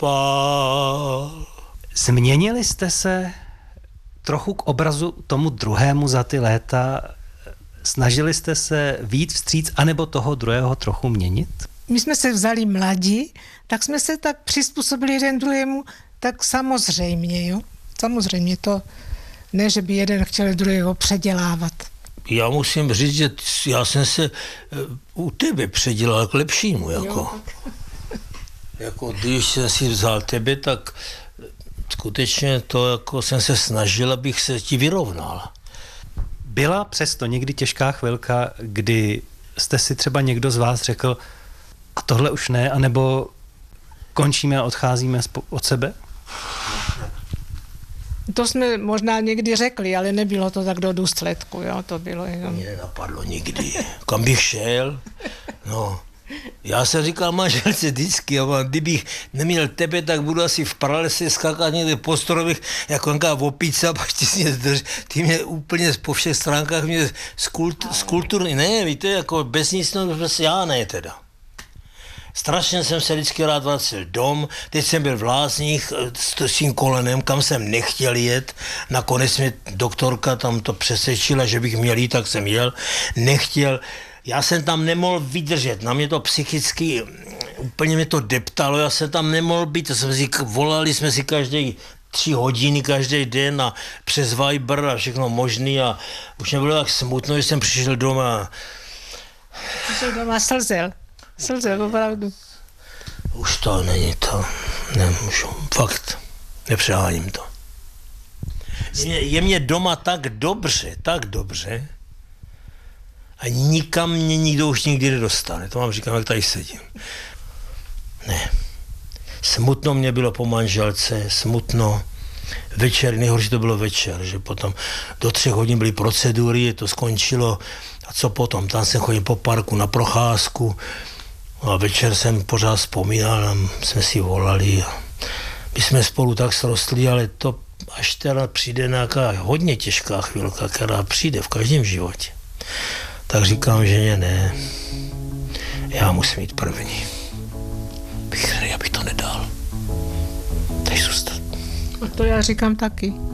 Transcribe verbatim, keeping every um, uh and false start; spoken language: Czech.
spal. Změnili jste se trochu k obrazu tomu druhému za ty léta? Snažili jste se vyjít vstříc, anebo toho druhého trochu měnit? My jsme se vzali mladí, tak jsme se tak přizpůsobili jeden druhému, tak samozřejmě, jo. Samozřejmě to, ne, že by jeden chtěl druhého předělávat. Já musím říct, že já jsem se u tebe předělal k lepšímu, jako. Jako když jsem si vzal tebe, tak skutečně to jako jsem se snažil, abych se ti vyrovnal. Byla přesto někdy těžká chvilka, kdy jste si třeba někdo z vás řekl, a tohle už ne, anebo končíme a odcházíme od sebe? To jsme možná někdy řekli, ale nebylo to tak do důsledku, jo, to bylo jenom... Mě nenapadlo nikdy, kam bych šel, no. Já jsem říkal manželce vždycky, kdybych neměl tebe, tak budu asi v pralese skákat někde po stromech, jako nějaká opice, a pak ty mě drž, ty mě úplně po všech stránkách mě skulturní, ne, víte, jako bez nic, no, prostě já ne teda. Strašně jsem se vždycky rád vracel dom, teď jsem byl v Lázních s tím kolenem, kam jsem nechtěl jet, nakonec mě doktorka tam to přesvědčila, že bych měl jít, tak jsem jel, nechtěl. Já jsem tam nemohl vydržet, na mě to psychicky, úplně mě to deptalo, já jsem tam nemohl být, to jsme si, volali jsme si každý tři hodiny, každý den a přes Viber a všechno možný a už mě bylo tak smutno, že jsem přišel doma. Přišel doma slzel, slzel opravdu. Už to není to, nemůžu, fakt, nepřeháním to. Je, je mě doma tak dobře, tak dobře, a nikam mě nikdo už nikdy nedostane. To vám říkám, jak tady sedím. Ne. Smutno mě bylo po manželce, smutno. Večer, nejhorší to bylo večer, že potom do třech hodin byly procedury, to skončilo. A co potom? Tam jsem chodil po parku na procházku a večer jsem pořád vzpomínal, a jsme si volali. A my jsme spolu tak srostli, ale to až teda přijde nějaká hodně těžká chvilka, která přijde v každém životě. Tak říkám, že ne, já musím jít první. Bych, já bych to nedal. Teď zůstat. To já říkám taky.